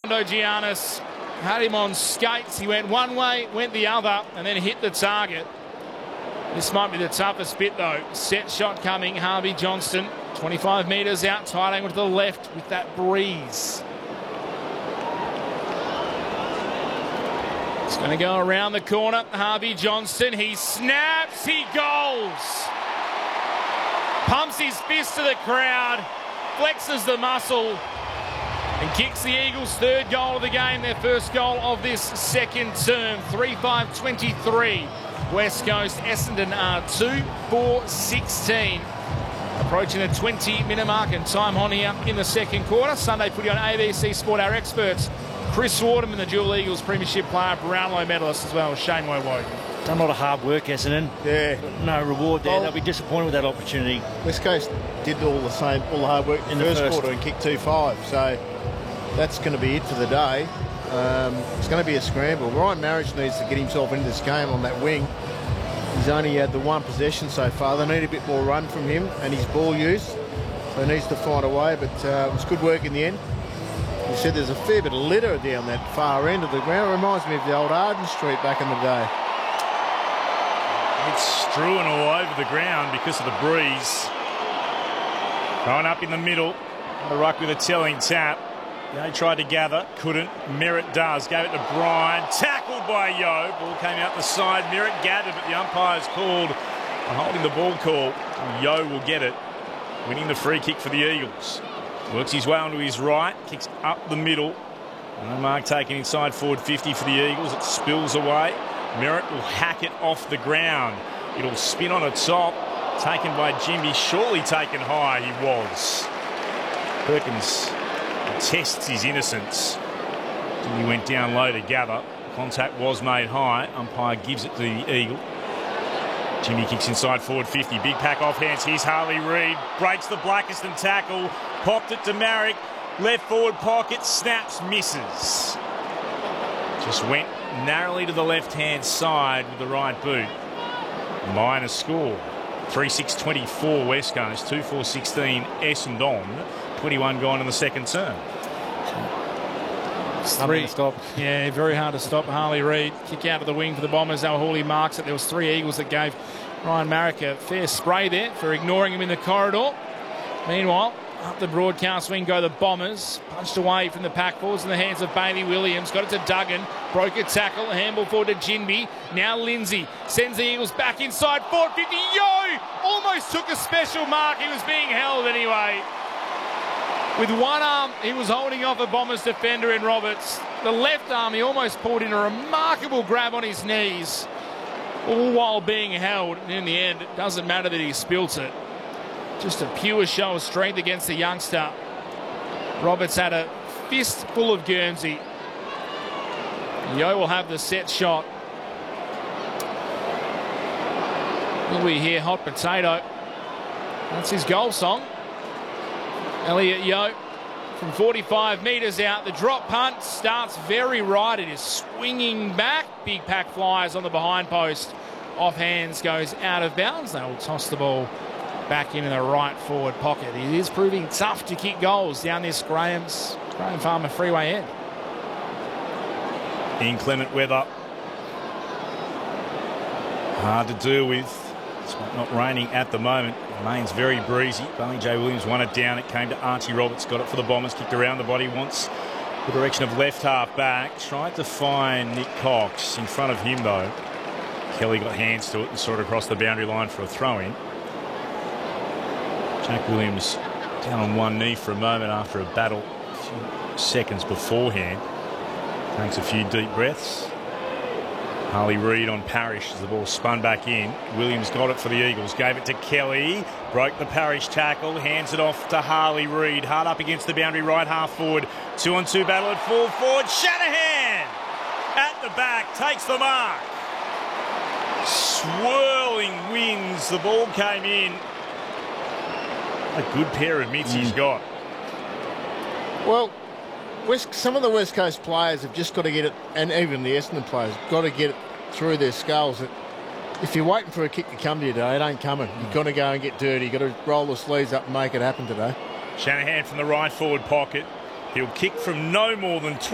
Giannis had him on skates. He went one way, went the other, and then hit the target. This might be the toughest bit, though. Set shot coming. Harvey Johnston, 25 metres out, tight angle to the left with that breeze. It's going to go around the corner. Harvey Johnston, he snaps, he goals. Pumps his fist to the crowd, flexes the muscle, and kicks the Eagles' third goal of the game, their first goal of this second term. 3-5-23. West Coast, Essendon are 2-4-16. Approaching the 20-minute mark, and time on here in the second quarter. Sunday footy on ABC Sport. Our experts, Chris Waterman, the dual Eagles Premiership player, Brownlow medalist as well, Shane Woewode. Done a lot of hard work, Essendon. Yeah. No reward there. They'll be disappointed with that opportunity. West Coast did all the hard work in the first quarter and kicked 2-5. So that's going to be it for the day. It's going to be a scramble. Ryan Marriage needs to get himself into this game on that wing. He's only had the one possession so far. They need a bit more run from him and his ball use. So he needs to find a way, but it was good work in the end. He said there's a fair bit of litter down that far end of the ground. It reminds me of the old Arden Street back in the day. It's strewn all over the ground because of the breeze. Going up in the middle. The ruck with a telling tap. They tried to gather, couldn't. Merritt does. Gave it to Bryan. Tackled by Yeo. Ball came out the side. Merritt gathered, but the umpire's called a holding the ball call. Yeo will get it, winning the free kick for the Eagles. Works his way onto his right. Kicks up the middle. No mark taken inside forward 50 for the Eagles. It spills away. Merritt will hack it off the ground. It'll spin on its top. Taken by Jimmy. Surely taken high, he was. Perkins tests his innocence. He went down low to gather. Contact was made high. Umpire gives it to the Eagle. Jimmy kicks inside forward 50. Big pack off hands. Here's Harley Reid. Breaks the Blackiston tackle. Popped it to Marrick. Left forward pocket. Snaps. Misses. Just went narrowly to the left-hand side with the right boot. Minor score. 3-6-24 West Coast. 2-4-16 Essendon. 21 gone in the second term. Three. Stop. Yeah, very hard to stop. Harley Reid, kick out of the wing for the Bombers. Hawley marks it. There was three Eagles that gave Ryan Marrick a fair spray there for ignoring him in the corridor. Meanwhile, up the broadcast wing go the Bombers. Punched away from the pack forwards in the hands of Bailey Williams. Got it to Duggan. Broke a tackle. A handball forward to Jinby. Now Lindsay sends the Eagles back inside. Forward 50. Yo! Almost took a special mark. He was being held anyway. With one arm, he was holding off a Bombers defender in Roberts. The left arm, he almost pulled in a remarkable grab on his knees, all while being held. And in the end, it doesn't matter that he spilt it. Just a pure show of strength against the youngster. Roberts had a fist full of Guernsey. Yeo will have the set shot. Will we hear Hot Potato? That's his goal song. Elliot Yeo from 45 metres out. The drop punt starts very right. It is swinging back. Big pack flies on the behind post. Off hands, goes out of bounds. They will toss the ball back into the right forward pocket. It is proving tough to kick goals down this Graham Farmer Freeway end. Inclement weather. Hard to deal with. It's not raining at the moment. It remains very breezy. Bailey J. Williams won it down. It came to Archie Roberts. Got it for the Bombers. Kicked around the body once. The direction of left half back. Tried to find Nick Cox in front of him though. Kelly got hands to it and saw it across the boundary line for a throw-in. Jack Williams down on one knee for a moment after a battle a few seconds beforehand. Takes a few deep breaths. Harley Reid on Parrish as the ball spun back in. Williams got it for the Eagles. Gave it to Kelly. Broke the Parrish tackle. Hands it off to Harley Reid. Hard up against the boundary right half forward. 2-on-2 battle at full forward. Shanahan at the back. Takes the mark. Swirling winds. The ball came in. A good pair of mitts he's got. Well, some of the West Coast players have just got to get it, and even the Essendon players, got to get it through their skulls that if you're waiting for a kick to come to you today, it ain't coming. You've got to go and get dirty. You've got to roll the sleeves up and make it happen today. Shanahan from the right forward pocket. He'll kick from no more than